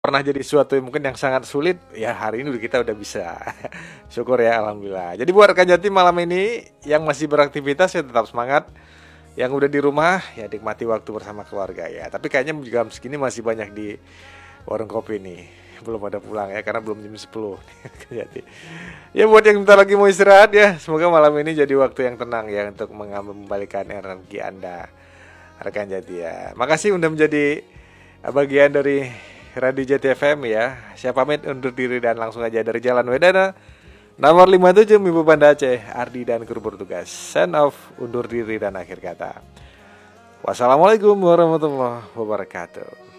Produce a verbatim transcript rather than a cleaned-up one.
pernah jadi sesuatu yang mungkin yang sangat sulit, ya hari ini kita udah bisa. Syukur ya, alhamdulillah. Jadi buat rekan Jati malam ini yang masih beraktivitas ya tetap semangat. Yang udah di rumah ya nikmati waktu bersama keluarga ya. Tapi kayaknya jam segini masih banyak di warung kopi nih. Belum ada pulang ya karena belum jam sepuluh. Jadi ya buat yang bentar lagi mau istirahat ya, semoga malam ini jadi waktu yang tenang ya untuk mengembalikan energi Anda, rekan Jati ya. Makasih udah menjadi bagian dari Radio Jati F M ya. Saya pamit undur diri dan langsung aja dari Jalan Wedana nomor lima puluh tujuh Mimpu Banda Aceh. Ardi dan kru bertugas send off, undur diri dan akhir kata. Wassalamualaikum warahmatullahi wabarakatuh.